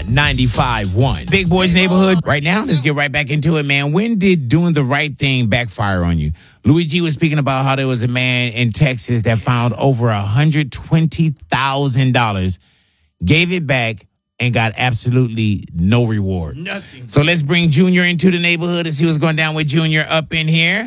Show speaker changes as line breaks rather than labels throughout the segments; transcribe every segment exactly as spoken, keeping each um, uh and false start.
ninety-five point one. Big Boys Neighborhood. Right now, let's get right back into it, man. When did doing the right thing backfire on you? Louis G was speaking about how there was a man in Texas that found over one hundred twenty thousand dollars, gave it back, and got absolutely no reward.
Nothing.
So let's bring Junior into the neighborhood and see what's going down with Junior up in here.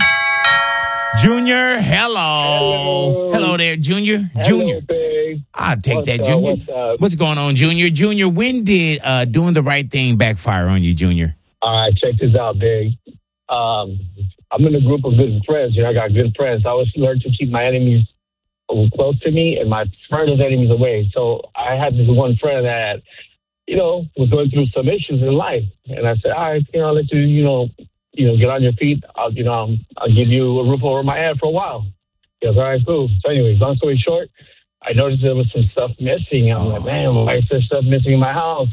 Junior, hello.
Hello,
hello there, Junior.
Hello,
Junior.
babe.
I'll take
What's
that,
up,
Junior.
what's up?
What's going on, Junior? Junior, when did uh, doing the right thing backfire on you, Junior?
All right, check this out, big. Um, I'm in a group of good friends. You know, I got good friends. I always learn to keep my enemies close to me and my furthest enemies away. So I had this one friend that, you know, was going through some issues in life. And I said, all right, you know, I'll let you, you know, you know, get on your feet. I'll, you know, I'll give you a roof over my head for a while. He goes, all right, cool. So anyways, long story short, I noticed there was some stuff missing. I'm like, man, why is there stuff missing in my house?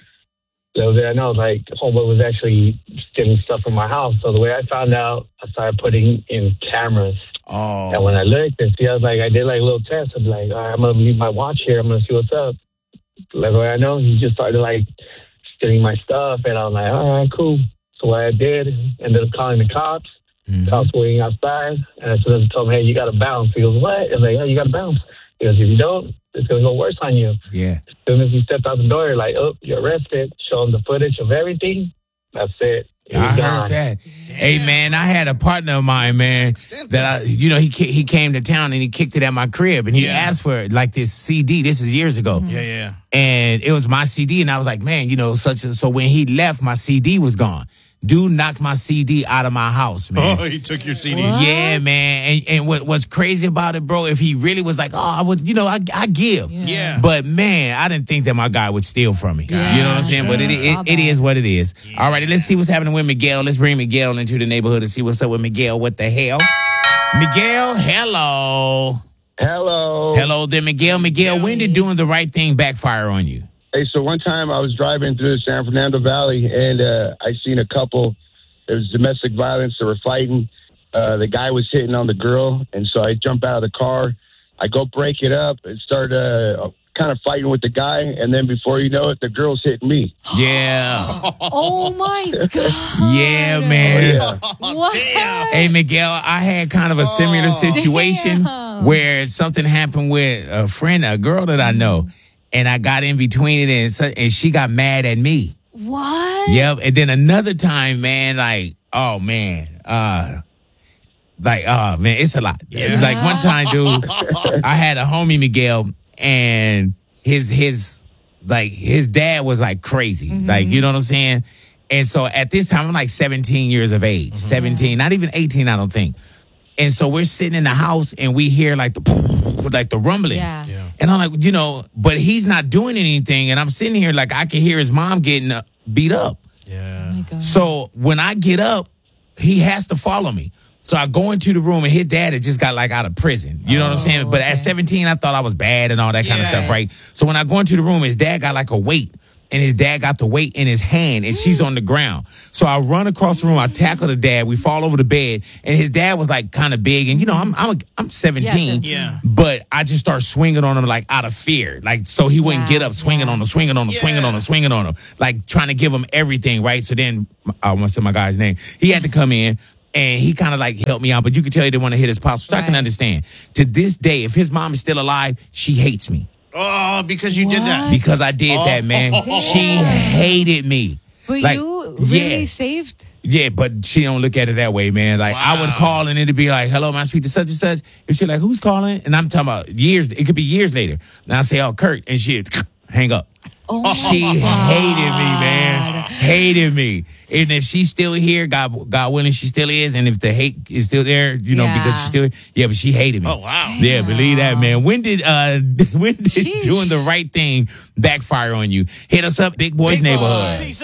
So then I know, like, homeboy was actually stealing stuff from my house. So the way I found out, I started putting in cameras.
Oh.
And when I looked and see, I was like, I did like a little test. I'm like, all right, I'm going to leave my watch here. I'm going to see what's up. Like, the way I know, he just started, like, stealing my stuff. And I'm like, all right, cool. So what I did, ended up calling the cops.
Mm-hmm.
Cops waiting outside. And I said, told him, hey, you got to bounce. He goes, what? I was like, oh, you got to bounce. He goes, if you don't, it's going to go worse on you.
Yeah.
As soon as he stepped out the door, you're like, oh, you're arrested. Show him the footage of everything. That's it. He
I
was
heard
gone.
that. Hey, man, I had a partner of mine, man, that I, you know, he ca- he came to town and he kicked it at my crib and he
Yeah.
asked for like this C D. This is years ago.
Yeah, yeah.
And it was my C D. And I was like, man, you know, such a, so when he left, my C D was gone. Dude knocked my C D out of my house, man.
Oh, he took your C D.
Yeah, man. And, and what, what's crazy about it, bro, if he really was like, oh, I would, you know, I, I give.
Yeah.
But, man, I didn't think that my guy would steal from me.
Yeah,
you know what I'm saying? But it,
saw
it, it
that.
is what it is. All right, let's see what's happening with Miguel. Let's bring Miguel into the neighborhood and see what's up with Miguel. What the hell? Miguel, hello.
Hello.
Hello there, Miguel. Miguel, when did doing the right thing backfire on you?
Hey, so one time I was driving through the San Fernando Valley, and uh, I seen a couple. There was domestic violence. They were fighting. Uh, the guy was hitting on the girl, and so I jump out of the car. I go break it up and start uh, kind of fighting with the guy, and then before you know it, the girl's hitting me.
Yeah.
Oh my God.
Yeah, man.
Oh, yeah.
What?
Hey, Miguel, I had kind of a similar situation
Damn.
where something happened with a friend, a girl that I know, and I got in between it, and, so, and she got mad at me.
What?
Yep. And then another time, man, like, oh, man, uh, like, oh, man, it's a lot.
Yeah.
Like one time, dude, I had a homie, Miguel, and his, his, like, his dad was like crazy.
Mm-hmm.
Like, you know what I'm saying? And so at this time, I'm like seventeen years of age,
Mm-hmm.
seventeen, not even eighteen, I don't think. And so we're sitting in the house and we hear like the, like the rumbling.
Yeah.
Yeah.
And I'm like, you know, but he's not doing anything. And I'm sitting here like I can hear his mom getting uh, beat up.
Yeah.
Oh my God.
So when I get up, he has to follow me. So I go into the room and his dad had just got like out of prison. You know what I'm saying? But
okay.
at seventeen, I thought I was bad and all that kind of
Yeah.
stuff, right? So when I go into the room, his dad got like a weight. And his dad got the weight in his hand, and she's on the ground. So I run across the room. I tackle the dad. We fall over the bed, and his dad was like kind of big. And you know, I'm I'm I'm seventeen,
Yeah.
but I just start swinging on him like out of fear, like so he wouldn't
Yeah,
get up, swinging
yeah.
on him, swinging on him, swinging on him, swinging on him, like trying to give him everything, right? So then I want to say my guy's name. He had to come in. And he kind of like helped me out, but you could tell he didn't want to hit his pops, which I can
Right.
understand. To this day, if his mom is still alive, she hates me.
Oh, because you did that.
What?
Because I did that, man.
Damn.
She hated me.
But
Like,
you really
yeah.
saved?
Yeah, but she don't look at it that way, man. Like I would
Wow.
call and it'd be like, "Hello, may I speak to such and such?" And she's like, "Who's calling?" And I'm talking about years. It could be years later. And I say, "Oh, Kurt," and she hang up.
Oh my
She
God.
hated me, man. Hated me. And if she's still here, God, God willing, she still is. And if the hate is still there, you know,
Yeah.
because she's still, yeah, but she hated me.
Oh, wow.
Yeah, believe that, man. When did uh, when did
Sheesh.
doing the right thing backfire on you? Hit us up, Big Boys
Big
Neighborhood.
Boys.